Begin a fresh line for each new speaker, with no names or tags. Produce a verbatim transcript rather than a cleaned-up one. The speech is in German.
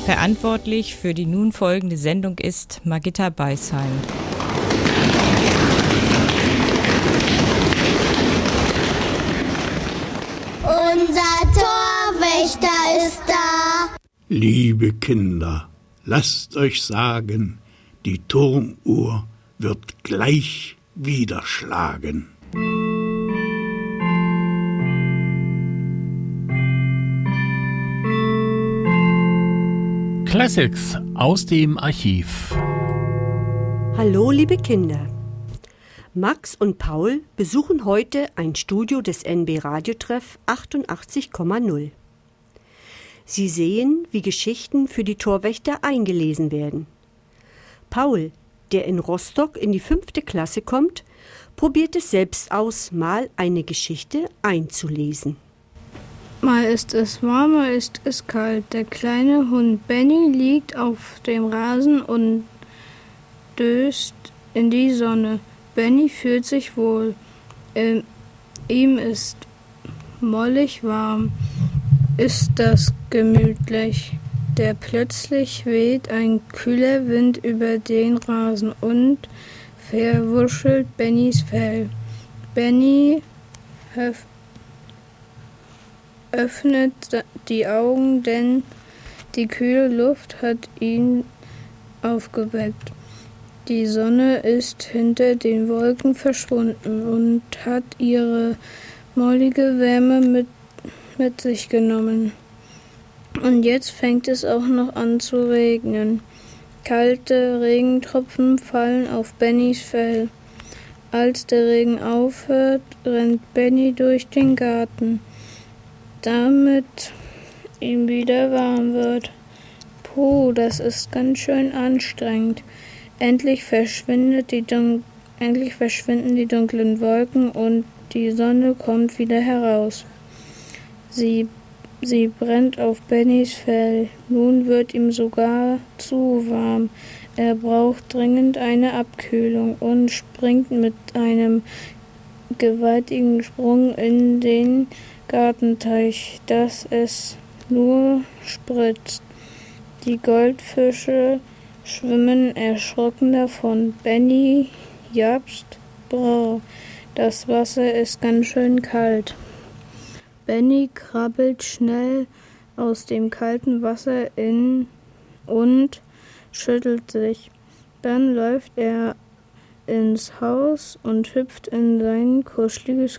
Verantwortlich für die nun folgende Sendung ist Margitta Beisheim.
Unser Torwächter ist da.
Liebe Kinder, lasst euch sagen, die Turmuhr wird gleich wieder schlagen.
Classics aus dem Archiv.
Hallo liebe Kinder. Max und Paul besuchen heute ein Studio des N B Radiotreff achtundachtzig Komma null. Sie sehen, wie Geschichten für die Torwächter eingelesen werden. Paul, der in Rostock in die fünfte Klasse kommt, probiert es selbst aus, mal eine Geschichte einzulesen.
Mal ist es warm, mal ist es kalt. Der kleine Hund Benny liegt auf dem Rasen und döst in die Sonne. Benny fühlt sich wohl. Ähm, ihm ist mollig warm. Ist das gemütlich. Der plötzlich weht ein kühler Wind über den Rasen und verwuschelt Bennys Fell. Benny höf- öffnet die Augen, denn die kühle Luft hat ihn aufgeweckt. Die Sonne ist hinter den Wolken verschwunden und hat ihre mollige Wärme mit, mit sich genommen. Und jetzt fängt es auch noch an zu regnen. Kalte Regentropfen fallen auf Bennys Fell. Als der Regen aufhört, rennt Benny durch den Garten, damit ihm wieder warm wird. Puh, das ist ganz schön anstrengend. Endlich verschwindet die Dun- endlich verschwinden die dunklen Wolken und die Sonne kommt wieder heraus. Sie Sie brennt auf Bennys Fell. Nun wird ihm sogar zu warm. Er braucht dringend eine Abkühlung und springt mit einem gewaltigen Sprung in den Gartenteich, dass es nur spritzt. Die Goldfische schwimmen erschrocken davon. Benny japst. Brr, das Wasser ist ganz schön kalt. Benny krabbelt schnell aus dem kalten Wasser in und schüttelt sich. Dann läuft er ins Haus und hüpft in sein kuscheliges